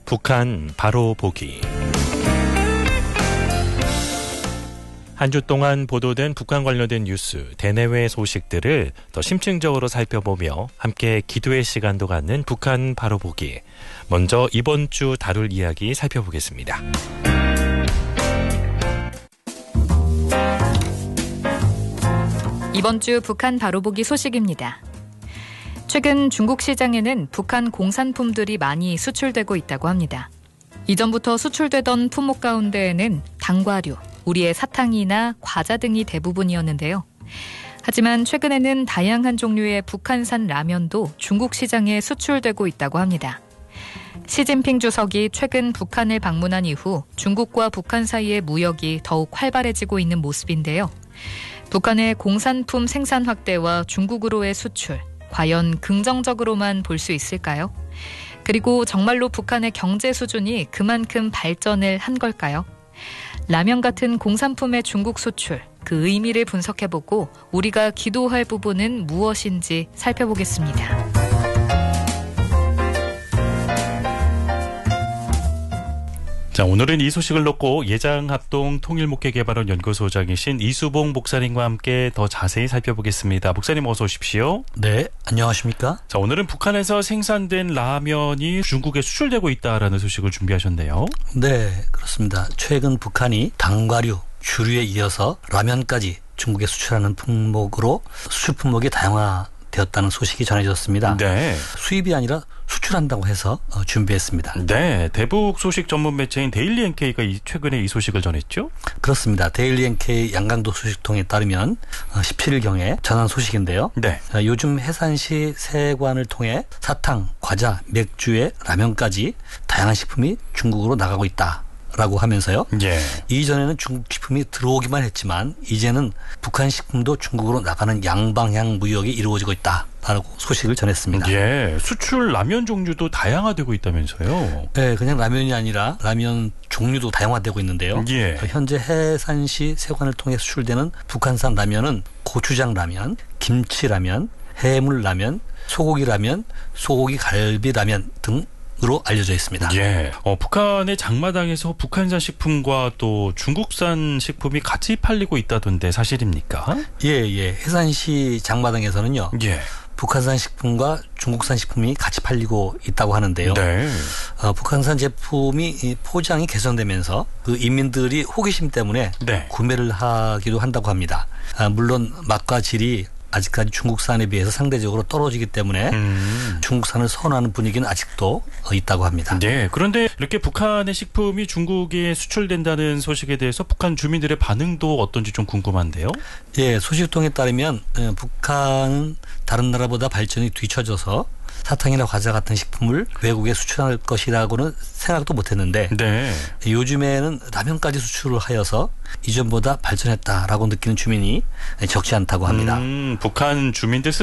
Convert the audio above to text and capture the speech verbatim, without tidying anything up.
북한 바로 보기. 한 주 동안 보도된 북한 관련된 뉴스, 대내외 소식들을 더 심층적으로 살펴보며 함께 기도의 시간도 갖는 북한 바로 보기. 먼저 이번 주 다룰 이야기 살펴보겠습니다. 이번 주 북한 바로 보기 소식입니다. 최근 중국 시장에는 북한 공산품들이 많이 수출되고 있다고 합니다. 이전부터 수출되던 품목 가운데에는 당과류, 우리의 사탕이나 과자 등이 대부분이었는데요. 하지만 최근에는 다양한 종류의 북한산 라면도 중국 시장에 수출되고 있다고 합니다. 시진핑 주석이 최근 북한을 방문한 이후 중국과 북한 사이의 무역이 더욱 활발해지고 있는 모습인데요. 북한의 공산품 생산 확대와 중국으로의 수출, 과연 긍정적으로만 볼 수 있을까요? 그리고 정말로 북한의 경제 수준이 그만큼 발전을 한 걸까요? 라면 같은 공산품의 중국 수출, 그 의미를 분석해보고 우리가 기도할 부분은 무엇인지 살펴보겠습니다. 자, 오늘은 이 소식을 놓고 예장합동 통일목회개발원 연구소장이신 이수봉 목사님과 함께 더 자세히 살펴보겠습니다. 목사님 어서 오십시오. 네, 안녕하십니까? 자, 오늘은 북한에서 생산된 라면이 중국에 수출되고 있다라는 소식을 준비하셨네요. 네, 그렇습니다. 최근 북한이 당과류, 주류에 이어서 라면까지 중국에 수출하는 품목으로 수출 품목이 다양화되었다는 소식이 전해졌습니다. 네. 수입이 아니라 수출한다고 해서 준비했습니다. 네, 대북 소식 전문 매체인 데일리 엔케이가 최근에 이 소식을 전했죠? 그렇습니다. 데일리 엔케이 양강도 소식통에 따르면 십칠 일경에 전한 소식인데요. 네. 요즘 해산시 세관을 통해 사탕, 과자, 맥주에 라면까지 다양한 식품이 중국으로 나가고 있다. 라고 하면서요. 예. 이전에는 중국 식품이 들어오기만 했지만 이제는 북한 식품도 중국으로 나가는 양방향 무역이 이루어지고 있다라고 소식을 전했습니다. 예, 수출 라면 종류도 다양화되고 있다면서요. 네, 그냥 라면이 아니라 라면 종류도 다양화되고 있는데요. 예. 현재 해산시 세관을 통해 수출되는 북한산 라면은 고추장 라면, 김치 라면, 해물 라면, 소고기 라면, 소고기 갈비 라면 등 으로 알려져 있습니다. 예, 어, 북한의 장마당에서 북한산 식품과 또 중국산 식품이 같이 팔리고 있다던데 사실입니까? 예, 예. 해산시 장마당에서는요. 예. 북한산 식품과 중국산 식품이 같이 팔리고 있다고 하는데요. 네. 어, 북한산 제품이 포장이 개선되면서 그 인민들이 호기심 때문에 네. 구매를 하기도 한다고 합니다. 아, 물론 맛과 질이 아직까지 중국산에 비해서 상대적으로 떨어지기 때문에 음. 중국산을 선호하는 분위기는 아직도 있다고 합니다. 네. 그런데 이렇게 북한의 식품이 중국에 수출된다는 소식에 대해서 북한 주민들의 반응도 어떤지 좀 궁금한데요. 예, 소식통에 따르면 북한은 다른 나라보다 발전이 뒤처져서 사탕이나 과자 같은 식품을 외국에 수출할 것이라고는 생각도 못했는데 네. 요즘에는 라면까지 수출을 하여서 이전보다 발전했다라고 느끼는 주민이 적지 않다고 합니다. 음, 북한 주민들